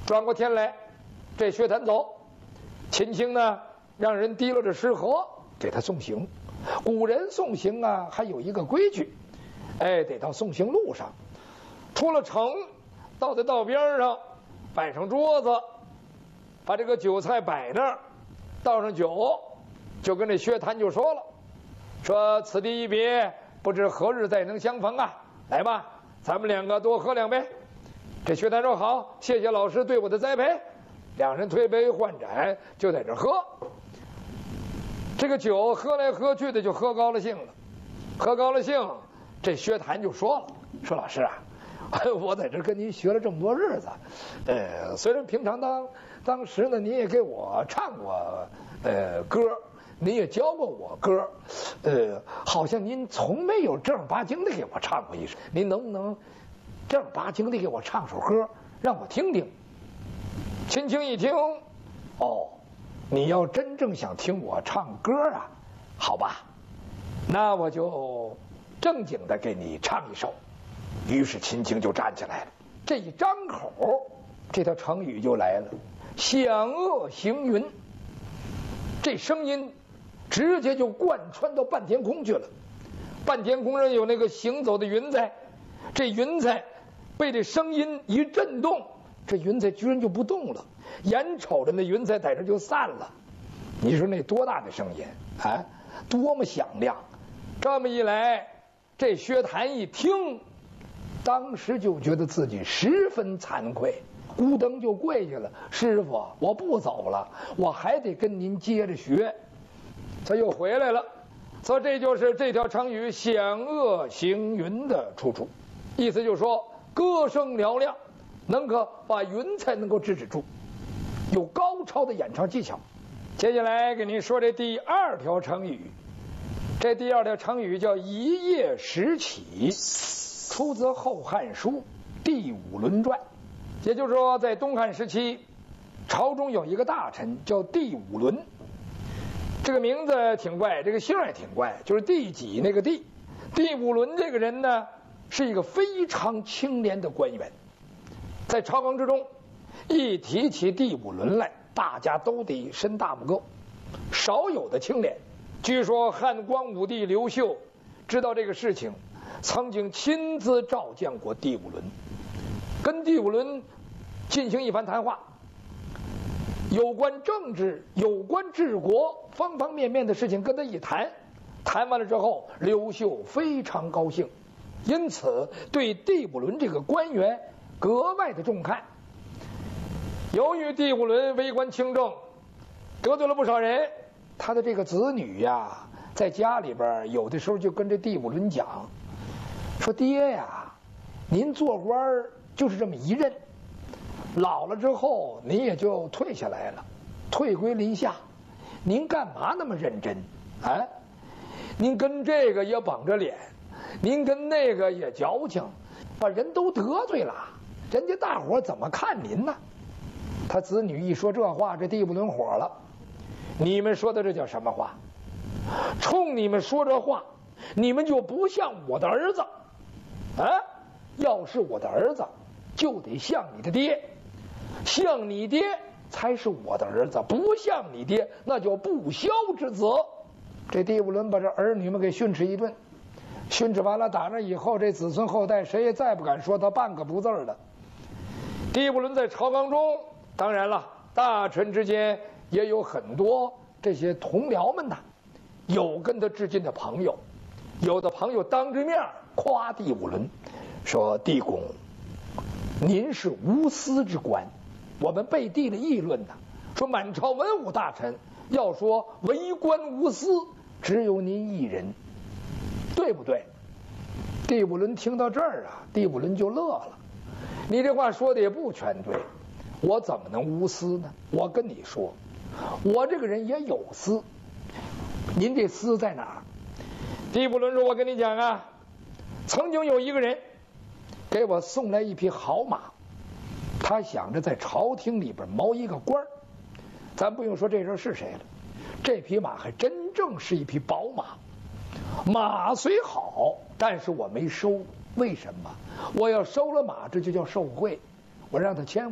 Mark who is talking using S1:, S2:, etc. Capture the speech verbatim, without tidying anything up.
S1: 转过天来，这薛谭走，秦青呢让人提溜着石盒给他送行。古人送行啊，还有一个规矩，哎，得到送行路上，出了城，到在道边上，摆上桌子，把这个酒菜摆那儿，倒上酒，就跟这薛谭就说了，说此地一别，不知何日再能相逢啊！来吧，咱们两个多喝两杯。这薛谭说好，谢谢老师对我的栽培。两人推杯换盏，就在这喝。这个酒喝来喝去的，就喝高了兴了。喝高了兴，这薛谭就说了：“说老师啊，我在这跟您学了这么多日子，呃，虽然平常当当时呢，您也给我唱过呃歌，您也教过我歌，呃，好像您从没有正儿八经的给我唱过一首。您能不能正儿八经的给我唱首歌，让我听听？”秦青一听，哦，你要真正想听我唱歌啊，好吧，那我就正经的给你唱一首。于是秦青就站起来了，这一张口，这条成语就来了，响遏行云。这声音直接就贯穿到半天空去了。半天空上有那个行走的云彩，这云彩被这声音一震动，这云彩居然就不动了，眼瞅着那云彩在这就散了。你说那多大的声音啊，多么响亮！这么一来，这薛谭一听，当时就觉得自己十分惭愧，咕噔就跪下了：“师傅，我不走了，我还得跟您接着学。”他又回来了。所以这就是这条成语“响遏行云”的出处，意思就是说歌声嘹亮，能够把云彩能够制止住，有高超的演唱技巧。接下来给您说这第二条成语，这第二条成语叫一夜时起，出自《后汉书·第五伦传》。也就是说，在东汉时期，朝中有一个大臣叫第五伦，这个名字挺怪，这个姓也挺怪，就是第几那个第。第五伦这个人呢，是一个非常清廉的官员，在朝纲之中，一提起第五伦来，大家都得伸大拇哥，少有的清廉。据说汉光武帝刘秀知道这个事情，曾经亲自召见过第五伦，跟第五伦进行一番谈话，有关政治、有关治国方方面面的事情跟他一谈。谈完了之后，刘秀非常高兴，因此对第五伦这个官员格外的重看。由于第五伦为官清正，得罪了不少人，他的这个子女呀，在家里边有的时候就跟这第五伦讲，说爹呀，您做官就是这么一任，老了之后您也就退下来了，退归林下，您干嘛那么认真啊？您跟这个也绷着脸，您跟那个也矫情，把人都得罪了，人家大伙怎么看您呢？他子女一说这话，这第五伦火了，你们说的这叫什么话？冲你们说这话，你们就不像我的儿子啊！要是我的儿子，就得像你的爹，像你爹才是我的儿子，不像你爹，那叫不孝之子。这第五伦把这儿女们给训斥一顿，训斥完了，打那以后，这子孙后代谁也再不敢说他半个不字的。第五伦在朝纲中，当然了，大臣之间也有很多这些同僚们呐，有跟他至近的朋友，有的朋友当着面夸第五伦，说地公，您是无私之官。我们背地里议论呢，说满朝文武大臣要说为官无私，只有您一人，对不对？第五伦听到这儿啊，第五伦就乐了。你这话说的也不全对，我怎么能无私呢？我跟你说，我这个人也有私。您这私在哪儿？第五伦说，我跟你讲啊，曾经有一个人给我送来一匹好马，他想着在朝廷里边谋一个官儿。咱不用说这人是谁了，这匹马还真正是一匹宝马。马虽好，但是我没收，为什么？我要收了马，这就叫受贿，我让他签